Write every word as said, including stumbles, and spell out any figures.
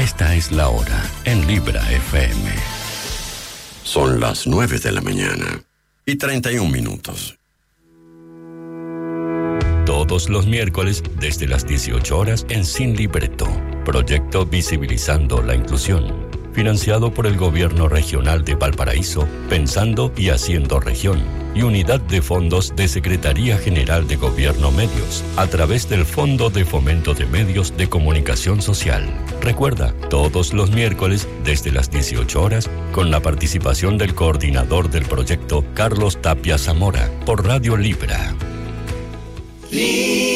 Esta es la hora en Libra F M. Son las nueve de la mañana y treinta y un minutos. Todos los miércoles desde las dieciocho horas en Sin Libreto. Proyecto Visibilizando la Inclusión. Financiado por el Gobierno Regional de Valparaíso, Pensando y Haciendo Región, y Unidad de Fondos de Secretaría General de Gobierno Medios, a través del Fondo de Fomento de Medios de Comunicación Social. Recuerda, todos los miércoles desde las dieciocho horas, con la participación del coordinador del proyecto, Carlos Tapia Zamora, por Radio Libra. Libra.